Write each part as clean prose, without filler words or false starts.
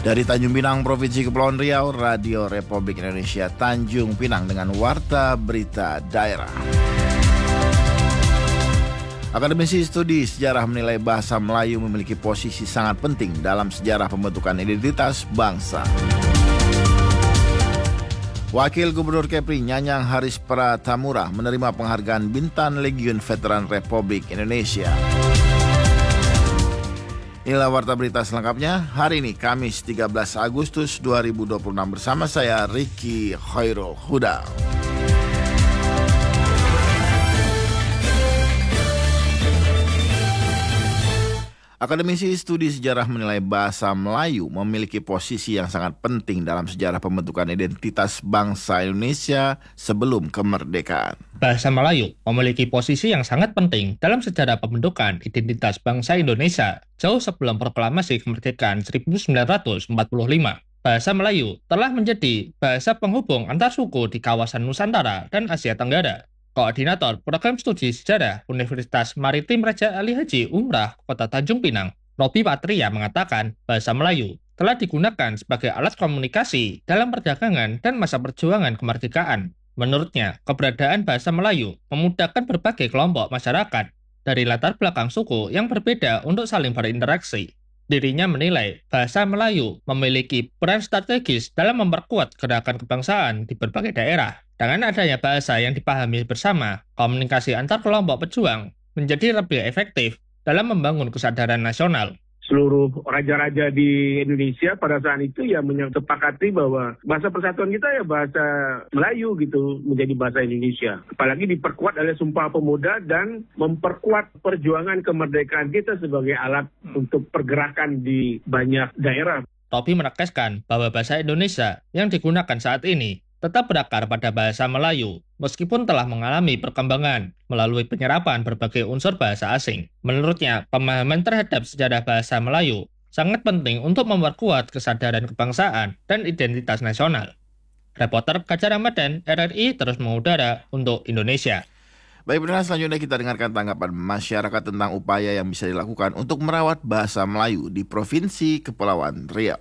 Dari Tanjung Pinang, Provinsi Kepulauan Riau, Radio Republik Indonesia Tanjung Pinang dengan Warta Berita Daerah. Akademisi Studi Sejarah menilai bahasa Melayu memiliki posisi sangat penting dalam sejarah pembentukan identitas bangsa. Wakil Gubernur Kepri Nyanyang Haris Pratamura menerima penghargaan Bintang Legiun Veteran Republik Indonesia. Inilah Warta Berita selengkapnya hari ini, Kamis 13 Agustus 2026 bersama saya Ricky Khairul Huda. Akademisi Studi Sejarah menilai bahasa Melayu memiliki posisi yang sangat penting dalam sejarah pembentukan identitas bangsa Indonesia sebelum kemerdekaan. Bahasa Melayu memiliki posisi yang sangat penting dalam sejarah pembentukan identitas bangsa Indonesia jauh sebelum proklamasi kemerdekaan 1945. Bahasa Melayu telah menjadi bahasa penghubung antar suku di kawasan Nusantara dan Asia Tenggara. Koordinator Program Studi Sejarah Universitas Maritim Raja Ali Haji Umrah Kota Tanjung Pinang, Robi Patria mengatakan bahasa Melayu telah digunakan sebagai alat komunikasi dalam perdagangan dan masa perjuangan kemerdekaan. Menurutnya, keberadaan bahasa Melayu memudahkan berbagai kelompok masyarakat dari latar belakang suku yang berbeda untuk saling berinteraksi. Dirinya menilai bahasa Melayu memiliki peran strategis dalam memperkuat gerakan kebangsaan di berbagai daerah. Dengan adanya bahasa yang dipahami bersama, komunikasi antar kelompok pejuang menjadi lebih efektif dalam membangun kesadaran nasional. Seluruh raja-raja di Indonesia pada saat itu ya menyepakati bahwa bahasa persatuan kita ya bahasa Melayu gitu, menjadi bahasa Indonesia. Apalagi diperkuat oleh Sumpah Pemuda dan memperkuat perjuangan kemerdekaan kita sebagai alat untuk pergerakan di banyak daerah. Robi menegaskan bahwa bahasa Indonesia yang digunakan saat ini tetap berakar pada bahasa Melayu, meskipun telah mengalami perkembangan melalui penyerapan berbagai unsur bahasa asing. Menurutnya, pemahaman terhadap sejarah bahasa Melayu sangat penting untuk memperkuat kesadaran kebangsaan dan identitas nasional. Reporter Kaca Ramadan, RRI terus mengudara untuk Indonesia. Baik, benar, selanjutnya kita dengarkan tanggapan masyarakat tentang upaya yang bisa dilakukan untuk merawat bahasa Melayu di Provinsi Kepulauan Riau.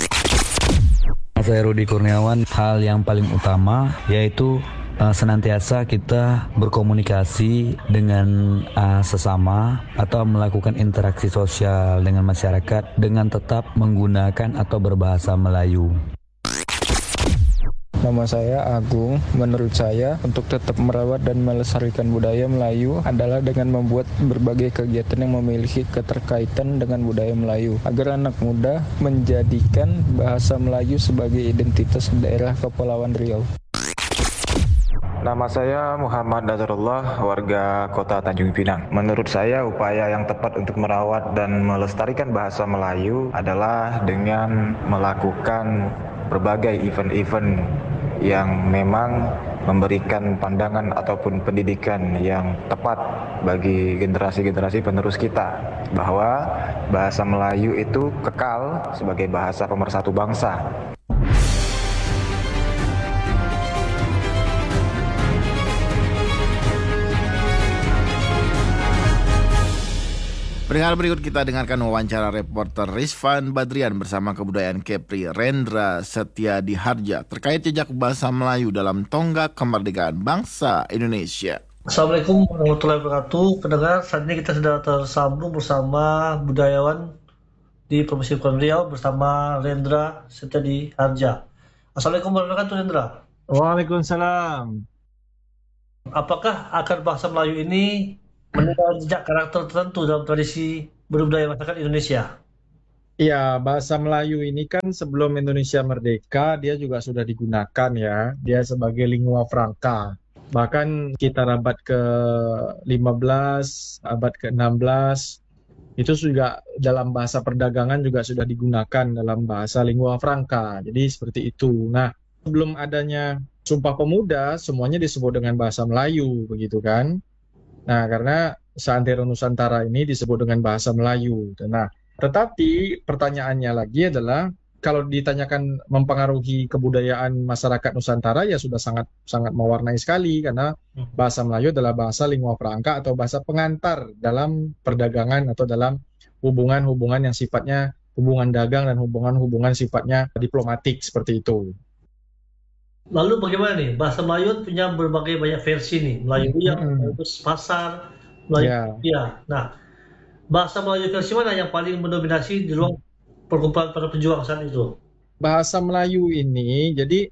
Saya Rudi Kurniawan, hal yang paling utama yaitu senantiasa kita berkomunikasi dengan sesama atau melakukan interaksi sosial dengan masyarakat dengan tetap menggunakan atau berbahasa Melayu. Nama saya Agung. Menurut saya, untuk tetap merawat dan melestarikan budaya Melayu adalah dengan membuat berbagai kegiatan yang memiliki keterkaitan dengan budaya Melayu, agar anak muda menjadikan bahasa Melayu sebagai identitas daerah Kepulauan Riau. Nama saya Muhammad Nazarullah, warga Kota Tanjung Pinang. Menurut saya, upaya yang tepat untuk merawat dan melestarikan bahasa Melayu adalah dengan melakukan berbagai event-event yang memang memberikan pandangan ataupun pendidikan yang tepat bagi generasi-generasi penerus kita, bahwa bahasa Melayu itu kekal sebagai bahasa pemersatu bangsa. Pendengar, berikut kita dengarkan wawancara reporter Rizvan Badrian bersama Kebudayaan Kepri Rendra Setiadi Harja terkait jejak bahasa Melayu dalam tonggak kemerdekaan bangsa Indonesia. Assalamualaikum warahmatullahi wabarakatuh. Pendengar, saat ini kita sudah tersambung bersama budayawan di Provinsi Kepulauan Riau bersama Rendra Setiadi Harja. Assalamualaikum warahmatullahi wabarakatuh, Rendra. Waalaikumsalam. Apakah akar bahasa Melayu ini meninggalkan jejak karakter tertentu dalam tradisi berbudaya masyarakat Indonesia? Ya, bahasa Melayu ini kan sebelum Indonesia merdeka, dia juga sudah digunakan ya. Dia sebagai lingua franca. Bahkan kita abad ke-15, abad ke-16, itu juga dalam bahasa perdagangan juga sudah digunakan dalam bahasa lingua franca. Jadi seperti itu. Nah, sebelum adanya Sumpah Pemuda, semuanya disebut dengan bahasa Melayu, begitu kan? Nah, karena seantero Nusantara ini disebut dengan bahasa Melayu. Nah, tetapi pertanyaannya lagi adalah, kalau ditanyakan mempengaruhi kebudayaan masyarakat Nusantara, ya sudah sangat mewarnai sekali, karena bahasa Melayu adalah bahasa lingua franca atau bahasa pengantar dalam perdagangan atau dalam hubungan-hubungan yang sifatnya hubungan dagang dan hubungan-hubungan sifatnya diplomatik seperti itu. Lalu bagaimana nih? Bahasa Melayu punya berbagai banyak versi nih. Melayu Riau, Melayu Pasar, Melayu India. Nah, bahasa Melayu versi mana yang paling mendominasi di ruang perkumpulan para pejuang saat itu? Bahasa Melayu ini, jadi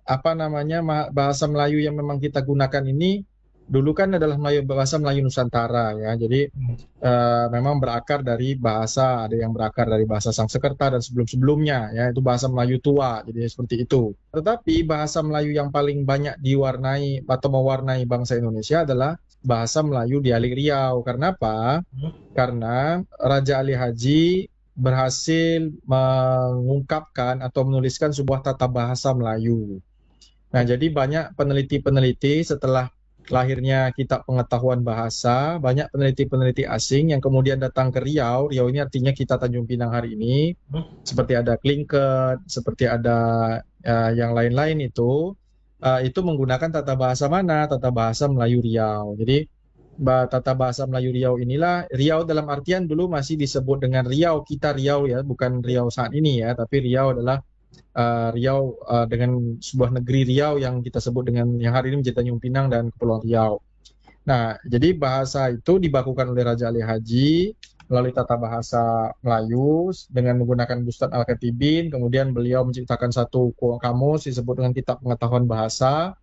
bahasa Melayu yang memang kita gunakan ini dulu kan adalah bahasa Melayu Nusantara ya. Jadi memang berakar dari bahasa, ada yang berakar dari bahasa Sangsekerta dan sebelum-sebelumnya ya, itu bahasa Melayu tua. Jadi seperti itu. Tetapi bahasa Melayu yang paling banyak diwarnai atau mewarnai bangsa Indonesia adalah bahasa Melayu dialek Riau. Karena apa? Karena Raja Ali Haji berhasil mengungkapkan atau menuliskan sebuah tata bahasa Melayu. Nah, jadi banyak peneliti-peneliti setelah lahirnya Kitab Pengetahuan Bahasa, banyak peneliti-peneliti asing yang kemudian datang ke Riau. Riau ini artinya kita Tanjung Pinang hari ini. Seperti ada Klingket, seperti ada yang lain-lain itu menggunakan tata bahasa mana? Tata bahasa Melayu Riau. Jadi tata bahasa Melayu Riau inilah, Riau dalam artian dulu masih disebut dengan Riau, kita Riau ya, bukan Riau saat ini ya, tapi Riau adalah Riau dengan sebuah negeri Riau yang kita sebut dengan yang hari ini menjadi Tanjung Pinang dan Kepulauan Riau. Nah, jadi bahasa itu dibakukan oleh Raja Ali Haji melalui tata bahasa Melayu dengan menggunakan Bustad Al-Katibin, kemudian beliau menciptakan satu kamus disebut dengan Kitab Pengetahuan Bahasa.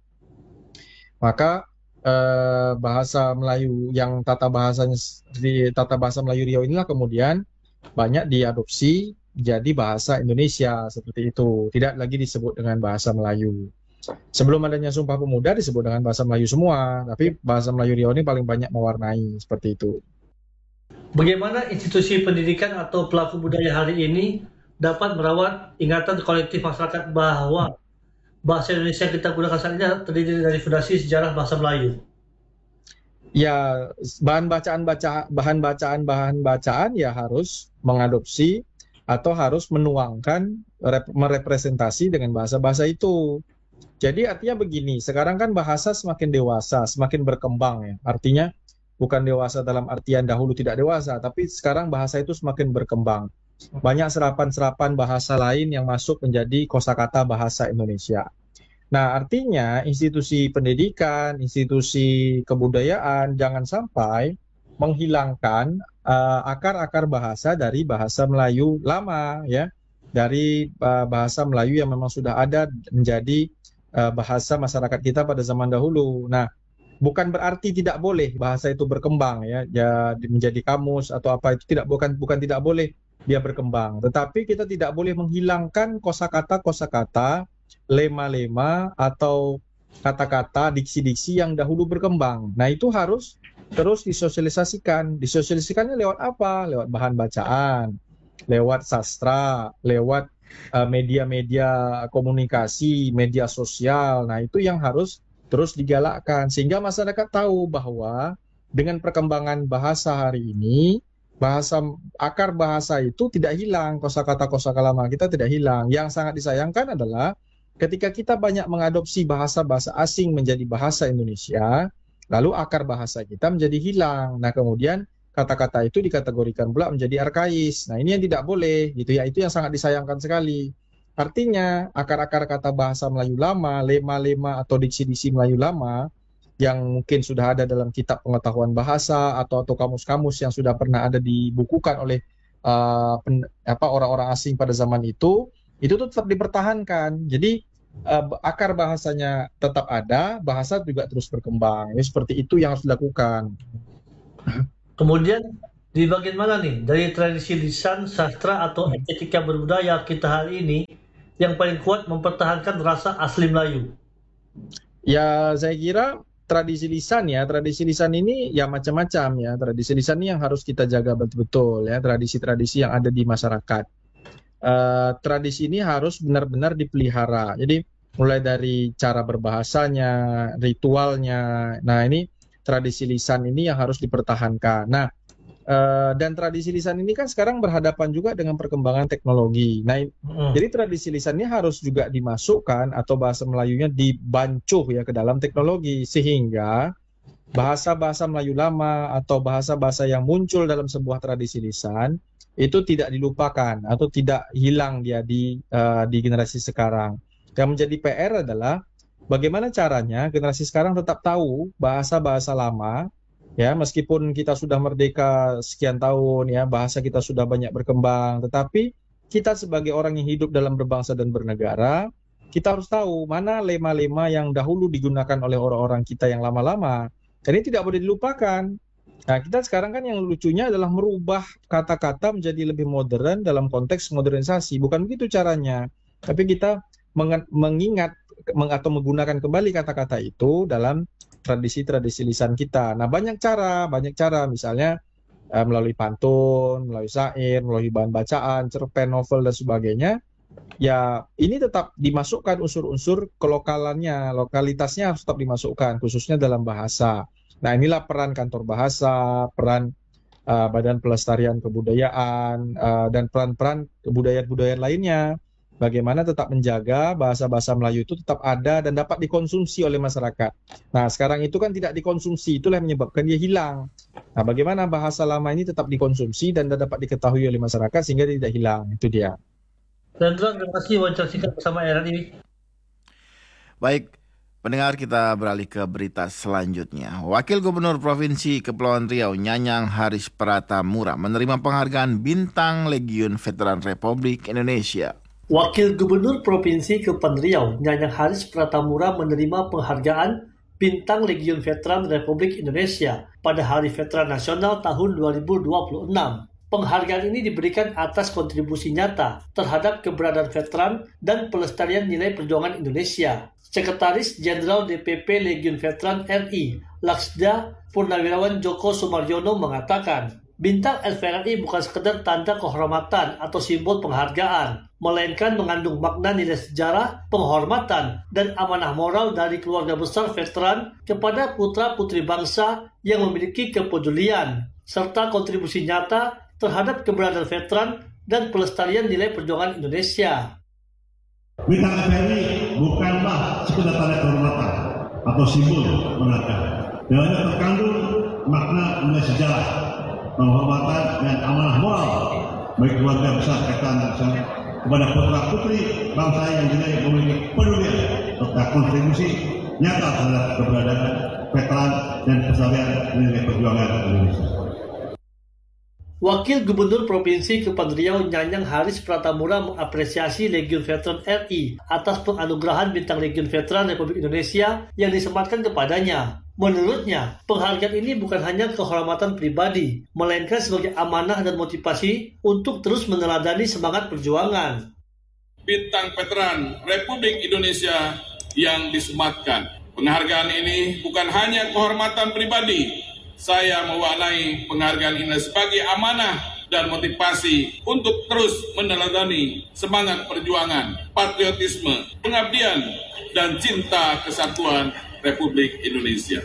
Maka bahasa Melayu yang tata bahasa Melayu Riau inilah kemudian banyak diadopsi jadi bahasa Indonesia seperti itu, tidak lagi disebut dengan bahasa Melayu. Sebelum adanya Sumpah Pemuda disebut dengan bahasa Melayu semua, tapi bahasa Melayu Riau ini paling banyak mewarnai seperti itu. Bagaimana institusi pendidikan atau pelaku budaya hari ini dapat merawat ingatan kolektif masyarakat bahwa bahasa Indonesia yang kita gunakan saat ini terdiri dari fondasi sejarah bahasa Melayu? Ya, bahan bacaan ya harus mengadopsi atau harus menuangkan, merepresentasi dengan bahasa-bahasa itu. Jadi artinya begini, sekarang kan bahasa semakin dewasa, semakin berkembang ya. Artinya bukan dewasa dalam artian dahulu tidak dewasa, tapi sekarang bahasa itu semakin berkembang. Banyak serapan-serapan bahasa lain yang masuk menjadi kosakata bahasa Indonesia. Nah, artinya institusi pendidikan, institusi kebudayaan jangan sampai menghilangkan akar-akar bahasa dari bahasa Melayu lama ya, dari bahasa Melayu yang memang sudah ada menjadi bahasa masyarakat kita pada zaman dahulu. Nah, bukan berarti tidak boleh bahasa itu berkembang ya menjadi kamus atau apa itu bukan tidak boleh dia berkembang, tetapi kita tidak boleh menghilangkan kosakata, lema-lema atau kata-kata, diksi-diksi yang dahulu berkembang. Nah, itu harus terus disosialisasikan. Disosialisasikannya lewat apa? Lewat bahan bacaan, lewat sastra, lewat media-media komunikasi, media sosial. Nah, itu yang harus terus digalakkan sehingga masyarakat tahu bahwa dengan perkembangan bahasa hari ini, akar bahasa itu tidak hilang, kosakata lama kita tidak hilang. Yang sangat disayangkan adalah ketika kita banyak mengadopsi bahasa-bahasa asing menjadi bahasa Indonesia, lalu akar bahasa kita menjadi hilang. Nah, kemudian kata-kata itu dikategorikan pula menjadi arkais. Nah, ini yang tidak boleh, gitu ya. Itu yang sangat disayangkan sekali. Artinya, akar-akar kata bahasa Melayu lama, lema-lema atau diksi-diksi Melayu lama yang mungkin sudah ada dalam Kitab Pengetahuan Bahasa atau kamus-kamus yang sudah pernah ada dibukukan oleh orang-orang asing pada zaman itu tetap dipertahankan. Jadi akar bahasanya tetap ada, bahasa juga terus berkembang. Ya, seperti itu yang harus dilakukan. Kemudian di bagian mana nih dari tradisi lisan, sastra atau estetika berbudaya kita hari ini yang paling kuat mempertahankan rasa asli Melayu? Ya, saya kira tradisi lisan ini ya macam-macam ya. Tradisi lisan ini yang harus kita jaga betul-betul ya, tradisi-tradisi yang ada di masyarakat. Tradisi ini harus benar-benar dipelihara. Jadi mulai dari cara berbahasanya, ritualnya. Nah, ini tradisi lisan ini yang harus dipertahankan. Nah, dan tradisi lisan ini kan sekarang berhadapan juga dengan perkembangan teknologi. Nah, jadi tradisi lisannya harus juga dimasukkan atau bahasa Melayunya dibancuh ya ke dalam teknologi sehingga bahasa-bahasa Melayu lama atau bahasa-bahasa yang muncul dalam sebuah tradisi lisan itu tidak dilupakan atau tidak hilang dia di generasi sekarang. Yang menjadi PR adalah bagaimana caranya generasi sekarang tetap tahu bahasa-bahasa lama, ya, meskipun kita sudah merdeka sekian tahun, ya, bahasa kita sudah banyak berkembang, tetapi kita sebagai orang yang hidup dalam berbangsa dan bernegara, kita harus tahu mana lema-lema yang dahulu digunakan oleh orang-orang kita yang lama-lama. Dan ini tidak boleh dilupakan. Nah, kita sekarang kan yang lucunya adalah merubah kata-kata menjadi lebih modern dalam konteks modernisasi. Bukan begitu caranya. Tapi kita mengingat atau menggunakan kembali kata-kata itu dalam tradisi-tradisi lisan kita. Nah, banyak cara, misalnya melalui pantun, melalui syair, melalui bahan bacaan, cerpen, novel, dan sebagainya. Ya, ini tetap dimasukkan unsur-unsur kelokalannya, lokalitasnya harus tetap dimasukkan, khususnya dalam bahasa. Nah, inilah peran kantor bahasa, peran Badan Pelestarian Kebudayaan, dan peran-peran kebudayaan-budayaan lainnya. Bagaimana tetap menjaga bahasa-bahasa Melayu itu tetap ada dan dapat dikonsumsi oleh masyarakat. Nah, sekarang itu kan tidak dikonsumsi, itulah yang menyebabkan dia hilang. Nah, bagaimana bahasa lama ini tetap dikonsumsi dan dapat diketahui oleh masyarakat sehingga dia tidak hilang, itu dia. Rendra, terima kasih wawancara singkat bersama RRI. Baik, pendengar, kita beralih ke berita selanjutnya. Wakil Gubernur Provinsi Kepulauan Riau, Nyanyang Haris Pratamura, menerima penghargaan Bintang Legiun Veteran Republik Indonesia. Wakil Gubernur Provinsi Kepulauan Riau, Nyanyang Haris Pratamura, menerima penghargaan Bintang Legiun Veteran Republik Indonesia pada Hari Veteran Nasional tahun 2026. Penghargaan ini diberikan atas kontribusi nyata terhadap keberadaan veteran dan pelestarian nilai perjuangan Indonesia. Sekretaris Jenderal DPP Legiun Veteran RI, Laksda Purnawirawan Joko Sumaryono mengatakan, Bintang LVRI bukan sekedar tanda kehormatan atau simbol penghargaan, melainkan mengandung makna nilai sejarah, penghormatan, dan amanah moral dari keluarga besar veteran kepada putra-putri bangsa yang memiliki kepedulian, serta kontribusi nyata terhadap keberadaan veteran dan pelestarian nilai perjuangan Indonesia. Bintang LVRI bukanlah sekedar tanda kehormatan atau simbol penghargaan. Dalamnya terkandung makna nilai sejarah, penghormatan, dan amanah moral bagi keluarga besar veteran kepada putra-putri bangsa yang dinilai memiliki kepedulian serta kontribusi nyata terhadap keberadaan veteran dan pelestarian nilai perjuangan Indonesia. Wakil Gubernur Provinsi Kepulauan Riau, Nyanyang Haris Pratamura, mengapresiasi Legiun Veteran RI atas penganugerahan Bintang Legiun Veteran Republik Indonesia yang disematkan kepadanya. Menurutnya, penghargaan ini bukan hanya kehormatan pribadi, melainkan sebagai amanah dan motivasi untuk terus meneladani semangat perjuangan. Bintang Veteran Republik Indonesia yang disematkan. Penghargaan ini bukan hanya kehormatan pribadi. Saya mewarnai penghargaan ini sebagai amanah dan motivasi untuk terus meneladani semangat perjuangan, patriotisme, pengabdian, dan cinta kesatuan Republik Indonesia.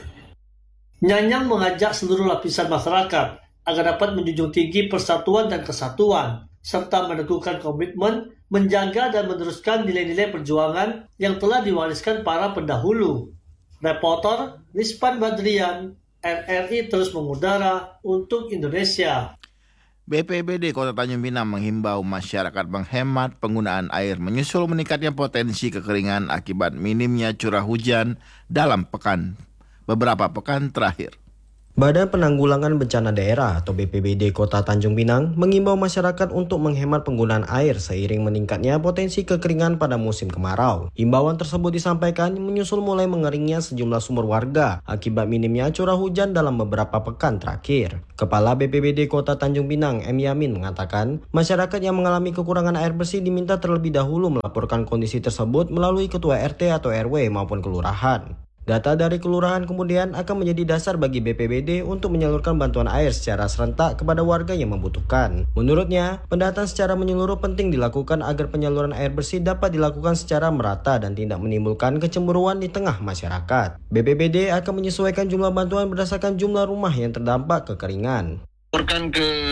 Nyanyang mengajak seluruh lapisan masyarakat agar dapat menjunjung tinggi persatuan dan kesatuan, serta meneguhkan komitmen menjaga dan meneruskan nilai-nilai perjuangan yang telah diwariskan para pendahulu. Reporter Rizpan Badrian, RRI terus mengudara untuk Indonesia. BPBD Kota Tanjung Pinang menghimbau masyarakat menghemat penggunaan air menyusul meningkatnya potensi kekeringan akibat minimnya curah hujan dalam beberapa pekan terakhir. Badan Penanggulangan Bencana Daerah atau BPBD Kota Tanjung Pinang mengimbau masyarakat untuk menghemat penggunaan air seiring meningkatnya potensi kekeringan pada musim kemarau. Himbauan tersebut disampaikan menyusul mulai mengeringnya sejumlah sumur warga akibat minimnya curah hujan dalam beberapa pekan terakhir. Kepala BPBD Kota Tanjung Pinang, M. Yamin, mengatakan masyarakat yang mengalami kekurangan air bersih diminta terlebih dahulu melaporkan kondisi tersebut melalui ketua RT atau RW maupun kelurahan. Data dari kelurahan kemudian akan menjadi dasar bagi BPBD untuk menyalurkan bantuan air secara serentak kepada warga yang membutuhkan. Menurutnya, pendataan secara menyeluruh penting dilakukan agar penyaluran air bersih dapat dilakukan secara merata dan tidak menimbulkan kecemburuan di tengah masyarakat. BPBD akan menyesuaikan jumlah bantuan berdasarkan jumlah rumah yang terdampak kekeringan. Laporkan ke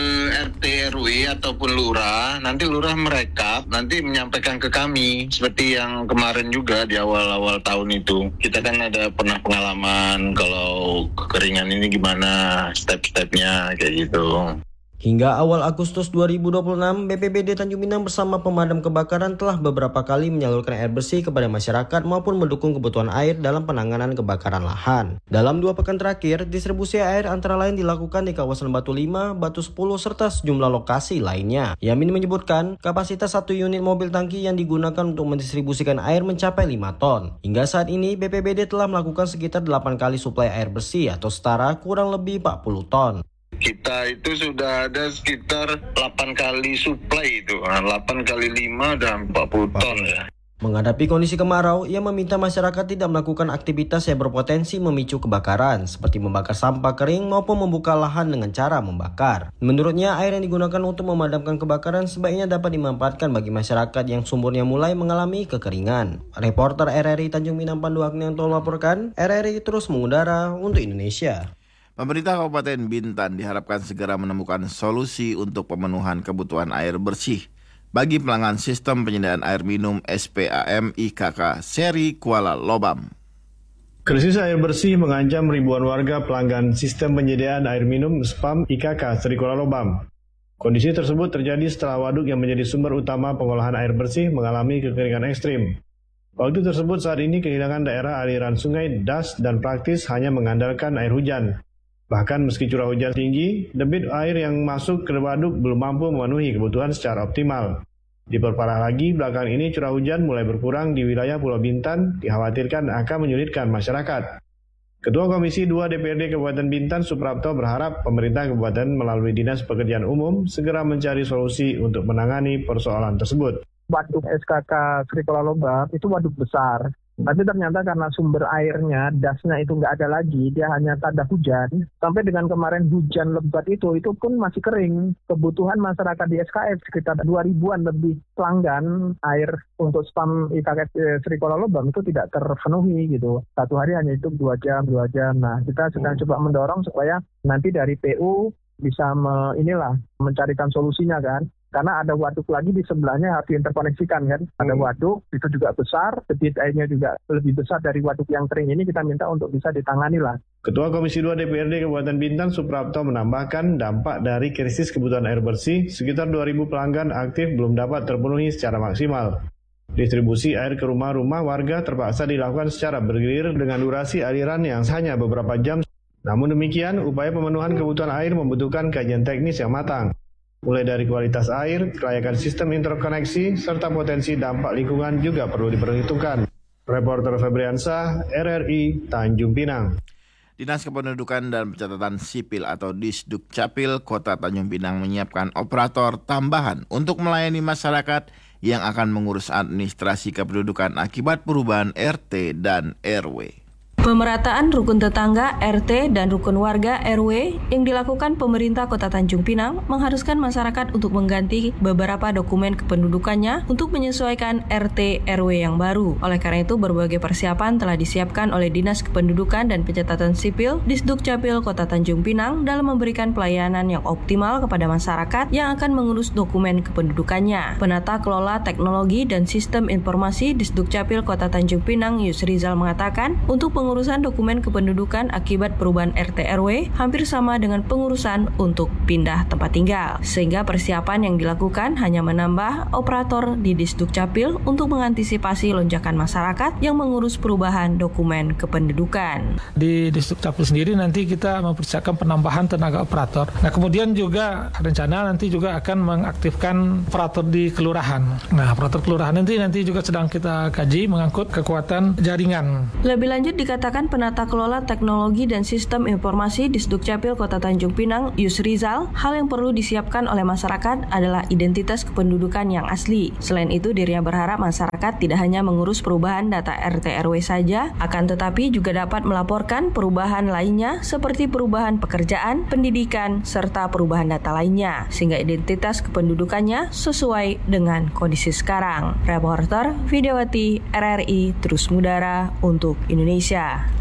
RT RW ataupun lurah, nanti lurah merekap, nanti menyampaikan ke kami seperti yang kemarin juga di awal-awal tahun itu. Kita kan ada pernah pengalaman kalau kekeringan ini gimana step-stepnya kayak gitu. Hingga awal Agustus 2026, BPBD Tanjung Pinang bersama pemadam kebakaran telah beberapa kali menyalurkan air bersih kepada masyarakat maupun mendukung kebutuhan air dalam penanganan kebakaran lahan. Dalam 2 pekan terakhir, distribusi air antara lain dilakukan di kawasan Batu 5, Batu 10, serta sejumlah lokasi lainnya. Yamin menyebutkan, kapasitas 1 unit mobil tangki yang digunakan untuk mendistribusikan air mencapai 5 ton. Hingga saat ini, BPBD telah melakukan sekitar 8 kali suplai air bersih atau setara kurang lebih 40 ton. Kita itu sudah ada sekitar 8 kali suplai itu, 8 kali 5 dan 40 ton ya. Menghadapi kondisi kemarau, ia meminta masyarakat tidak melakukan aktivitas yang berpotensi memicu kebakaran, seperti membakar sampah kering maupun membuka lahan dengan cara membakar. Menurutnya, air yang digunakan untuk memadamkan kebakaran sebaiknya dapat dimanfaatkan bagi masyarakat yang sumurnya mulai mengalami kekeringan. Reporter RRI Tanjung Pinang Pandu Agnianto melaporkan, RRI terus mengudara untuk Indonesia. Pemerintah Kabupaten Bintan diharapkan segera menemukan solusi untuk pemenuhan kebutuhan air bersih bagi pelanggan sistem penyediaan air minum SPAM IKK seri Kuala Lobam. Krisis air bersih mengancam ribuan warga pelanggan sistem penyediaan air minum SPAM IKK seri Kuala Lobam. Kondisi tersebut terjadi setelah waduk yang menjadi sumber utama pengolahan air bersih mengalami kekeringan ekstrim. Waktu tersebut saat ini kehilangan daerah aliran sungai das dan praktis hanya mengandalkan air hujan. Bahkan meski curah hujan tinggi, debit air yang masuk ke waduk belum mampu memenuhi kebutuhan secara optimal. Diperparah lagi, belakangan ini curah hujan mulai berkurang di wilayah Pulau Bintan, dikhawatirkan akan menyulitkan masyarakat. Ketua Komisi 2 DPRD Kabupaten Bintan, Suprapto, berharap pemerintah kabupaten melalui Dinas Pekerjaan Umum segera mencari solusi untuk menangani persoalan tersebut. Waduk SKK Sri Kuala Lobam itu waduk besar. Tapi ternyata karena sumber airnya, dasnya itu nggak ada lagi, dia hanya tanda hujan. Sampai dengan kemarin hujan lebat itu pun masih kering. Kebutuhan masyarakat di SKF sekitar 2.000-an lebih pelanggan air untuk SPAM IKK Sri Kuala Lobam itu tidak terpenuhi gitu. Satu hari hanya itu 2 jam. Nah, kita sedang coba mendorong supaya nanti dari PU bisa mencarikan solusinya kan. Karena ada waduk lagi di sebelahnya harus diinterkoneksikan kan. Ada waduk, itu juga besar, debit airnya juga lebih besar dari waduk yang kering ini, kita minta untuk bisa ditangani lah. Ketua Komisi 2 DPRD Kabupaten Bintan, Suprapto, menambahkan dampak dari krisis kebutuhan air bersih, sekitar 2.000 pelanggan aktif belum dapat terpenuhi secara maksimal. Distribusi air ke rumah-rumah warga terpaksa dilakukan secara bergilir dengan durasi aliran yang hanya beberapa jam. Namun demikian, upaya pemenuhan kebutuhan air membutuhkan kajian teknis yang matang. Mulai dari kualitas air, kelayakan sistem interkoneksi, serta potensi dampak lingkungan juga perlu diperhitungkan. Reporter Febriansah, RRI, Tanjung Pinang. Dinas Kependudukan dan Pencatatan Sipil atau Disdukcapil Kota Tanjung Pinang menyiapkan operator tambahan untuk melayani masyarakat yang akan mengurus administrasi kependudukan akibat perubahan RT dan RW. Pemerataan rukun tetangga, RT, dan rukun warga, RW, yang dilakukan pemerintah Kota Tanjung Pinang mengharuskan masyarakat untuk mengganti beberapa dokumen kependudukannya untuk menyesuaikan RT, RW yang baru. Oleh karena itu, berbagai persiapan telah disiapkan oleh Dinas Kependudukan dan Pencatatan Sipil Disdukcapil Kota Tanjung Pinang dalam memberikan pelayanan yang optimal kepada masyarakat yang akan mengurus dokumen kependudukannya. Penata Kelola Teknologi dan Sistem Informasi Disdukcapil Kota Tanjung Pinang, Yusrizal, mengatakan, untuk pengurusan dokumen kependudukan akibat perubahan RT RW hampir sama dengan pengurusan untuk pindah tempat tinggal. Sehingga persiapan yang dilakukan hanya menambah operator di Disdukcapil untuk mengantisipasi lonjakan masyarakat yang mengurus perubahan dokumen kependudukan. Di Disdukcapil sendiri nanti kita mempersiapkan penambahan tenaga operator. Nah, kemudian juga rencana nanti juga akan mengaktifkan operator di kelurahan. Nah, operator kelurahan nanti juga sedang kita kaji mengangkut kekuatan jaringan. Lebih lanjut dikatakan Penata Kelola Teknologi dan Sistem Informasi Disdukcapil Kota Tanjung Pinang, Yusrizal, hal yang perlu disiapkan oleh masyarakat adalah identitas kependudukan yang asli. Selain itu, dirinya berharap masyarakat tidak hanya mengurus perubahan data RT RW saja, akan tetapi juga dapat melaporkan perubahan lainnya seperti perubahan pekerjaan, pendidikan, serta perubahan data lainnya, sehingga identitas kependudukannya sesuai dengan kondisi sekarang. Reporter Widiawati, RRI, terus mengudara untuk Indonesia.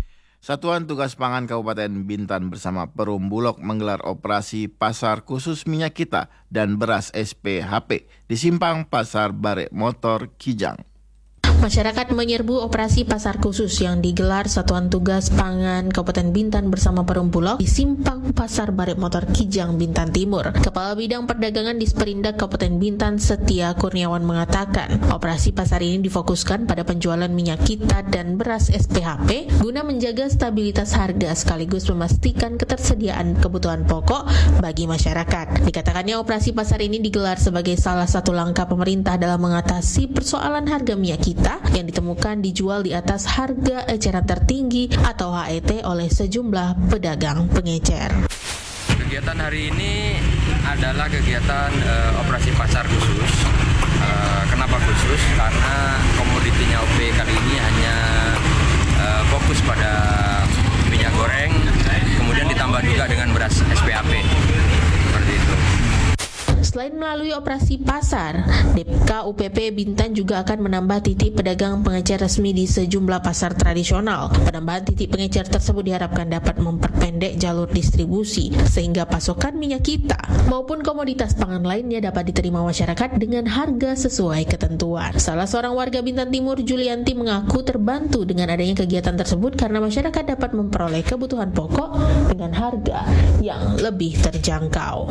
Satuan Tugas Pangan Kabupaten Bintan bersama Perum Bulog menggelar operasi pasar khusus minyak kita dan beras SPHP di Simpang Pasar Bare Motor Kijang. Masyarakat menyerbu operasi pasar khusus yang digelar Satuan Tugas Pangan Kabupaten Bintan bersama Perum Bulog di Simpang Pasar Bare Motor Kijang, Bintan Timur. Kepala Bidang Perdagangan Disperindak Kabupaten Bintan, Setia Kurniawan mengatakan, operasi pasar ini difokuskan pada penjualan minyak kita dan beras SPHP guna menjaga stabilitas harga sekaligus memastikan ketersediaan kebutuhan pokok bagi masyarakat. Dikatakannya operasi pasar ini digelar sebagai salah satu langkah pemerintah dalam mengatasi persoalan harga minyak kita yang ditemukan dijual di atas harga eceran tertinggi atau HET oleh sejumlah pedagang pengecer. Kegiatan hari ini adalah kegiatan operasi pasar khusus. Kenapa khusus? Karena komoditinya OP kali ini hanya fokus pada minyak goreng, kemudian ditambah juga dengan beras SPHP. Seperti itu. Selain melalui operasi pasar, DPK UPP Bintan juga akan menambah titik pedagang pengecer resmi di sejumlah pasar tradisional. Penambahan titik pengecer tersebut diharapkan dapat memperpendek jalur distribusi sehingga pasokan minyak kita maupun komoditas pangan lainnya dapat diterima masyarakat dengan harga sesuai ketentuan. Salah seorang warga Bintan Timur, Julianti, mengaku terbantu dengan adanya kegiatan tersebut karena masyarakat dapat memperoleh kebutuhan pokok dengan harga yang lebih terjangkau.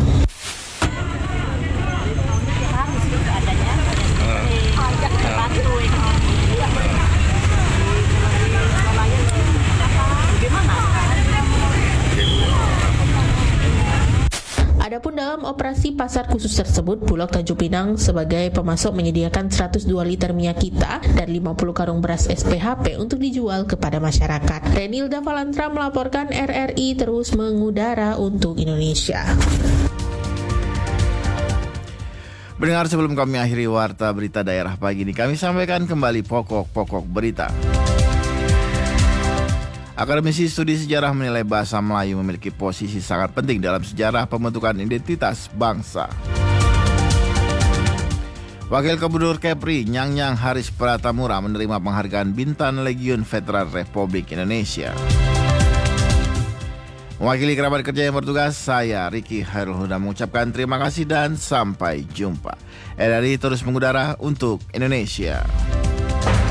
Adapun dalam operasi pasar khusus tersebut, Bulog Tanjung Pinang sebagai pemasok menyediakan 102 liter minyak kita dan 50 karung beras SPHP untuk dijual kepada masyarakat. Renilda Valantra melaporkan, RRI terus mengudara untuk Indonesia. Mendengar, sebelum kami akhiri warta berita daerah pagi ini, kami sampaikan kembali pokok-pokok berita. Akademisi Studi Sejarah menilai bahasa Melayu memiliki posisi sangat penting dalam sejarah pembentukan identitas bangsa. Wakil Gubernur Kepri, Nyang Haris Pratamura, menerima penghargaan Bintang Legiun Veteran Republik Indonesia. Mewakili kerabat kerja yang bertugas, saya Ricky Hairul Huda mengucapkan terima kasih dan sampai jumpa. RRI terus mengudara untuk Indonesia.